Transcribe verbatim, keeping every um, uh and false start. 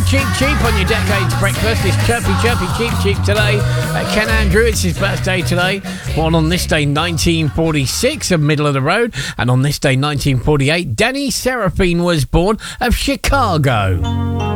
Cheap Cheap on your Decades Breakfast. It's Chirpy Chirpy Cheap Cheap today. Uh, Ken Andrew, it's his birthday today. Born on this day nineteen forty-six of Middle of the Road. And on this day nineteen forty-eight, Danny Seraphine was born of Chicago.